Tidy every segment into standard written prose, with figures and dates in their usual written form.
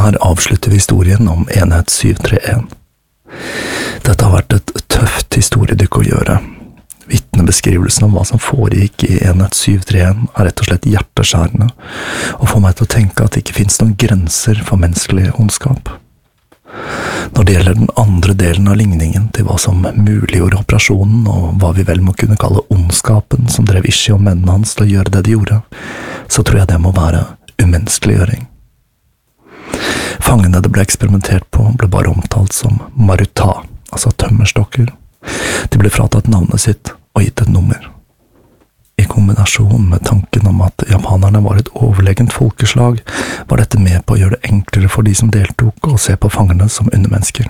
Her avslutter vi historien om enhet 731. Dette har vært et tøft historiedykk å gjøre. Vitnebeskrivelsen om hva som foregikk i enhet 731 er rett og slett hjerteskjærende, og får meg til å tenke at det ikke finnes noen grenser for menneskelig ondskap. Når det gjelder den andre delen av ligningen til hva som muliggjorde operasjonen, og hva vi vel må kunne kalle ondskapen som drev Ishi og mennene hans til å gjøre det de gjorde, så tror jeg det må være umenneskeliggjøring. Fangene det ble eksperimentert på ble bare omtalt som maruta, altså tømmerstokker. De ble fratatt navnet sitt og gitt et nummer. I kombinasjon med tanken om at japanerne var et overlegent folkeslag, var dette med på å gjøre det enklere for de som deltok å se på fangene som undermennesker.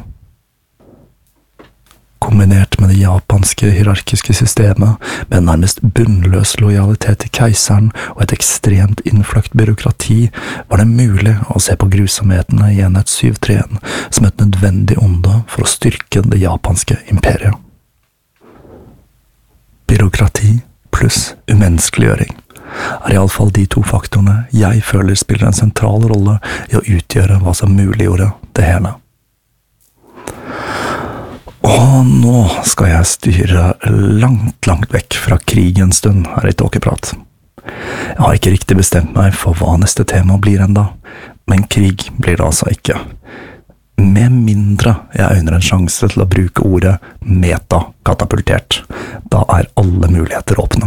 Kombinert med det japanske hierarkiske systemet, med en nærmest bunnløs lojalitet til keiseren og et ekstremt innfløkt byråkrati, var det mulig å se på grusomhetene i enhet 731 som et nødvendig onde for å styrke det japanske imperiet. Byråkrati pluss umenneskeliggjøring er i alle fall de to faktorene jeg føler spiller en sentral rolle i å utgjøre hva som muliggjorde det hele. Og nå skal jeg styre langt vekk fra krig en stund her i Tåkeprat. Jeg har ikke riktig bestemt meg for hva neste tema blir enda, men krig blir det altså ikke. Med mindre jeg øyner en sjanse til å bruke ordet metakatapultert. Da er alle muligheter åpne.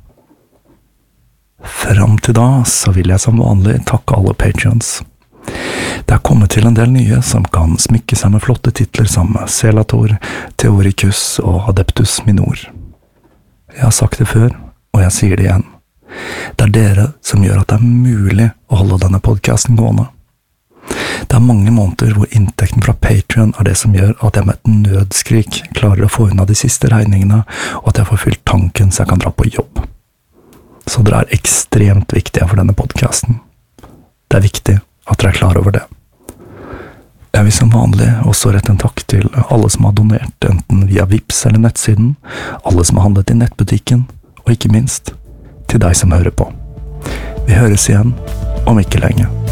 Fram til da så vil jeg som vanlig takke alle Patreons. Det er kommet til en del nye som kan smykke seg med flotte titler som Selator, Theoricus og Adeptus Minor. Jeg har sagt det før, og jeg sier det igjen. Det er dere som gjør at det er mulig å holde denne podcasten gående. Det er mange måneder hvor inntekten fra Patreon er det som gjør at jeg med et nødskrik klarer å få unna de siste regningene, og at jeg får fylt tanken så jeg kan dra på jobb. Så dere er ekstremt viktige for denne podcasten. Det er viktig at dere er klar over det. Jeg vil som vanlig også rette en takk til alle som har donert, enten via Vipps eller nettsiden, alle som har handlet i nettbutikken, og ikke minst til deg som hører på. Vi høres igjen om ikke lenge.